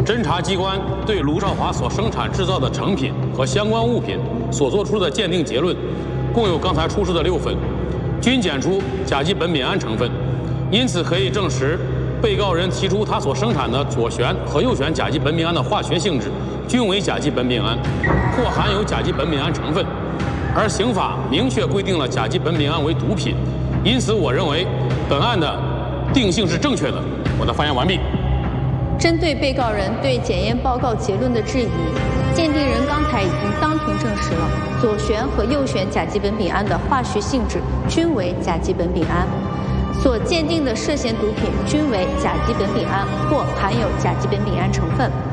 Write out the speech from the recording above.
侦查机关对卢少华所生产制造的成品和相关物品所做出的鉴定结论，共有刚才出示的6份，均检出甲基苯丙胺成分，因此可以证实，被告人提出他所生产的左旋和右旋甲基苯丙胺的化学性质均为甲基苯丙胺，或含有甲基苯丙胺成分，而刑法明确规定了甲基苯丙胺为毒品，因此我认为本案的定性是正确的。我的发言完毕。 针对被告人对检验报告结论的质疑，鉴定人刚才已经当庭证实了左旋和右旋甲基苯丙胺的化学性质均为甲基苯丙胺，所鉴定的涉嫌毒品均为甲基苯丙胺或含有甲基苯丙胺成分。